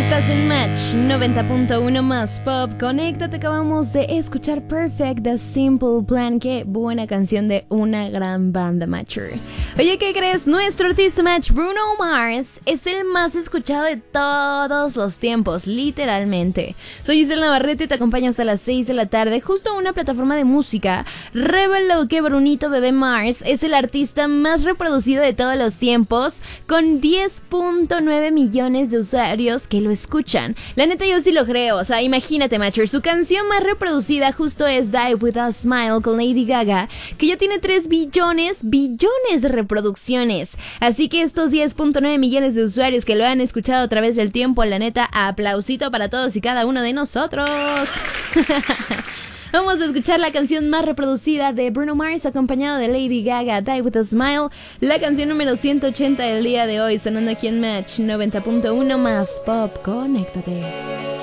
Estás en Match 90.1 más Pop. Conéctate, acabamos de escuchar Perfect The Simple Plan. Qué buena canción de una gran banda Matcher. Oye, ¿qué crees? Nuestro artista Match, Bruno Mars, es el más escuchado de todos los tiempos, literalmente. Soy Giselle Navarrete y te acompaño hasta las 6 de la tarde. Justo una plataforma de música reveló que Brunito Bebé Mars es el artista más reproducido de todos los tiempos, con 10.9 millones de usuarios que lo escuchan. La neta, yo sí lo creo. O sea, imagínate, Matcher, su canción más reproducida justo es Die With A Smile con Lady Gaga, que ya tiene 3 billones de reproducciones. Así que estos 10.9 millones de usuarios que lo han escuchado a través del tiempo, la neta, aplausito para todos y cada uno de nosotros. Vamos a escuchar la canción más reproducida de Bruno Mars, acompañado de Lady Gaga, Die With A Smile, la canción número 180 del día de hoy, sonando aquí en Match 90.1 más Pop. Conéctate.